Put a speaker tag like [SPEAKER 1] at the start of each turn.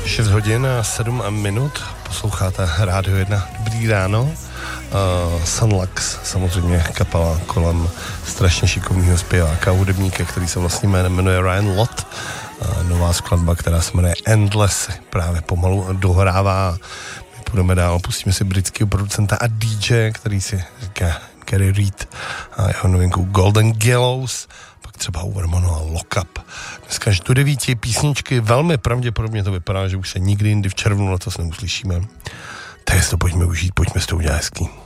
[SPEAKER 1] 6 hodin a 7 minut, posloucháte Rádio 1, dobrý ráno. Sunlux, samozřejmě kapela kolem strašně šikovného zpěváka, hudebníka, který se vlastním jménem jmenuje Ryan Lott. Nová skladba, která se jmenuje Endless, právě pomalu dohrává. My půjdeme dál, pustíme si britského producenta a DJ, který si říká Gary Reed a jeho novinku Golden Gallows, pak třeba Uvermano a Lock Up. Dneska až do 9 písničky, velmi pravděpodobně to vypadá, že už se nikdy jindy v červnu letos neuslyšíme. Tak to pojďme užít, pojďme s to udělat hezký.